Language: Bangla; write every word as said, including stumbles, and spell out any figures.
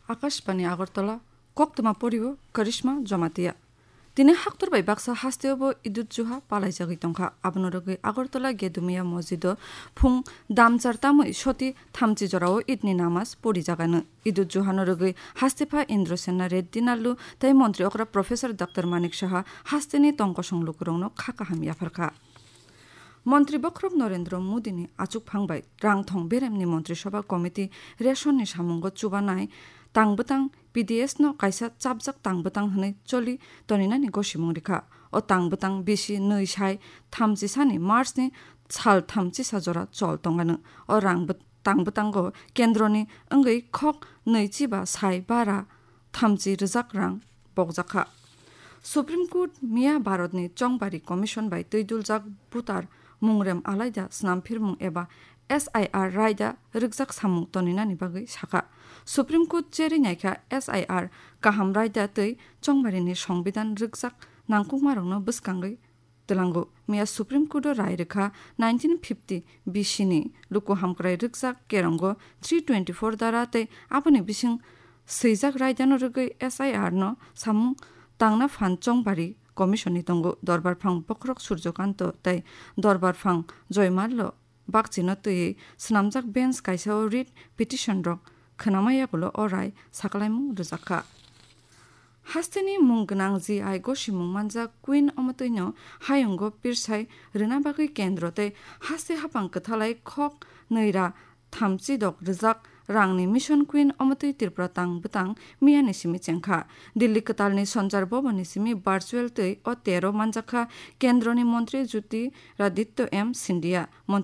আকাশবাণী আগরতলা কক্তমা পরিব করিশ্মা জমাতিয়া তিনি হাক্তর বাই বাক্সা হাস্তেওবো ইদুত জুহা পালাই জাগি তংখা আবনরগৈ আগরতলা গেদুমিয়া মসজিদ ফুং দামচার তামৈ সতী থামচি জরাও ইদনি নামাজ পড়ি জাগানো ইদুত জুহানরগৈ হাস্তেফা ইন্দ্রসেনা রেড্ডি নাল্লু তাই মন্ত্রী অকরা প্রফেসর ডাক্তার মানিক সাহা হাস্তেনি তংক সংলুকুরংনো খাকা হামিয়া ফারখা মন্ত্রী বক্রব নরেন্দ্র মোদিনি আচুক ফাংবাই রাংথং বেরেমনি মন্ত্রিসভা কমিটি রেশননি সামঙ্গ চুবানাই তাংবতাং পিডিএস ন কাইসা চাপজাক তাংবতাং হनै চলি তনিনানি গসিমং রেখা ও তাংবতাং বেশি नै সাই থামচি সানি মার্চনি সাল থামচি সাজরা চল তঙ্গানো ও রাং তাংবতাঙ্গ কেন্দ্রনি অঙ্গै খক नैजिबा साइ बारा थामजि रोजाक रां बगजाखा सुप्रीम कोर्ट मिया भारतनि चंबारी कमिशन बाय तैदुलजाक बुतार मुंग्रेम आलायदा स्नामफिरमुं एबा एस आई आर रायदा रिगजाक सामुं तनिनानि बागै साखा सुप्रीम कोर्ट जेरै नायखा एस आई आर काहाम रायदा तै चंबारीनि संबिधान रिगजाक नांकुमारंनो बसकांगै तलांगो मिया सुप्रीम कोर्ट राय रेखा नाइनटीन फिफ्टी बिसिनि लुको हामक्राय रिगजाक केरंगो थ्री ट्वेंटी फोर दारा तै आपनि बिसिं सैजाक रायदानो रगै एस आई आर न सामुं तांना फान चंबारी कमिशननि दंगो दरबार फां बख्रक सूर्यकान्त तै दरबार फां जयमाल्ल बागचिनो तै स्नामजाक बेन्च काइसाव रिट पिटिशन रक खोनामायागुलो अराय साकलायमुं रोजाखा हास्तेनि मुंगनां जि आइ गसिमुं मानजा कुइन अमतैनो हायंगो पिरसाय रिनाबागै केन्द्र तै हास्ते हापां कथालाय खक नैरा थामचि दक रिजाक रांनि मिशन कुइन अमतै त्रिपुरा तां बतां मियानि सिमि चेंखा दिल्ली कतालनि सञ्चार भवननि सिमि भार्चुअल तै अ तेरो मानजाखा केन्द्रनि मन्त्री ज्योति रादित्य एम सिन्धिया